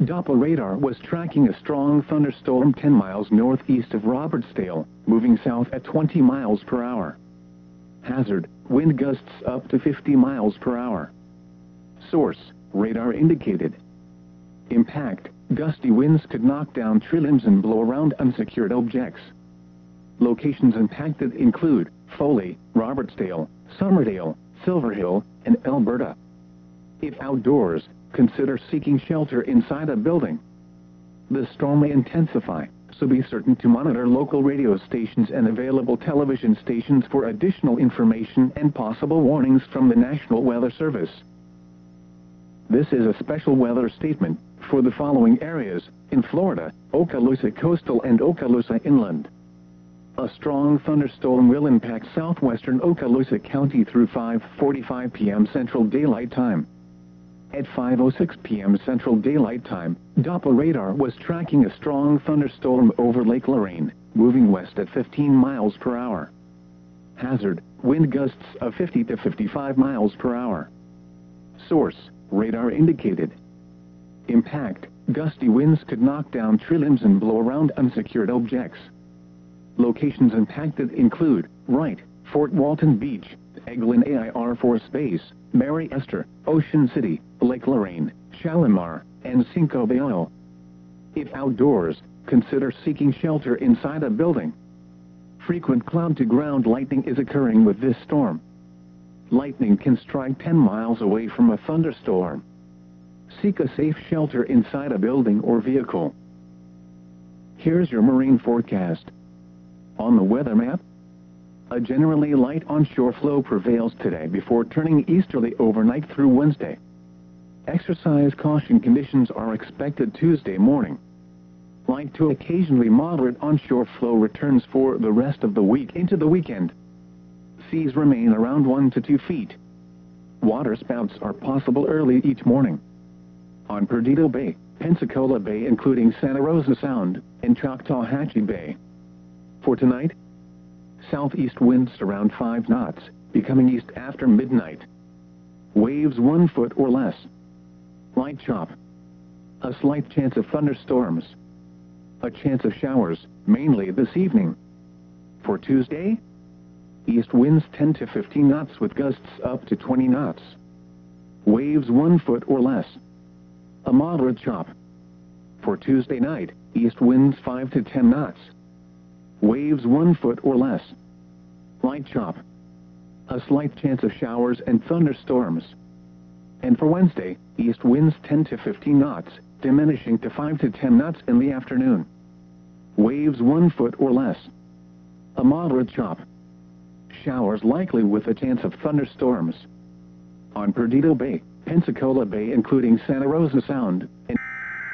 Doppler radar was tracking a strong thunderstorm 10 miles northeast of Robertsdale, moving south at 20 miles per hour. Hazard, wind gusts up to 50 miles per hour. Source, radar indicated. Impact, gusty winds could knock down tree limbs and blow around unsecured objects. Locations impacted include Foley, Robertsdale, Somerdale, Silverhill, and Alberta. If outdoors, consider seeking shelter inside a building. The storm may intensify, so be certain to monitor local radio stations and available television stations for additional information and possible warnings from the National Weather Service. This is a special weather statement for the following areas in Florida: Okaloosa Coastal and Okaloosa Inland. A strong thunderstorm will impact southwestern Okaloosa County through 5:45 p.m. Central Daylight Time. At 5:06 p.m. Central Daylight Time, Doppler radar was tracking a strong thunderstorm over Lake Lorraine, moving west at 15 miles per hour. Hazard, wind gusts of 50 to 55 miles per hour. Source, radar indicated. Impact, gusty winds could knock down tree limbs and blow around unsecured objects. Locations impacted include Wright, Fort Walton Beach, Eglin Air Force Base, Mary Esther, Ocean City, Lake Lorraine, Shalimar, and Cinco de Oro. If outdoors, consider seeking shelter inside a building. Frequent cloud-to-ground lightning is occurring with this storm. Lightning can strike 10 miles away from a thunderstorm. Seek a safe shelter inside a building or vehicle. Here's your marine forecast. On the weather map, a generally light onshore flow prevails today before turning easterly overnight through Wednesday. Exercise caution conditions are expected Tuesday morning. Light to occasionally moderate onshore flow returns for the rest of the week into the weekend. Seas remain around 1 to 2 feet. Water spouts are possible early each morning. On Perdido Bay, Pensacola Bay including Santa Rosa Sound, and Choctawhatchee Bay. For tonight, southeast winds around 5 knots, becoming east after midnight. Waves 1 foot or less. Light chop. A slight chance of thunderstorms. A chance of showers, mainly this evening. For Tuesday, east winds 10 to 15 knots with gusts up to 20 knots. Waves 1 foot or less. A moderate chop. For Tuesday night, east winds 5 to 10 knots. Waves 1 foot or less. Light chop. A slight chance of showers and thunderstorms. And for Wednesday, east winds 10 to 15 knots, diminishing to 5 to 10 knots in the afternoon. Waves 1 foot or less. A moderate chop. Showers likely with a chance of thunderstorms. On Perdido Bay, Pensacola Bay including Santa Rosa Sound, and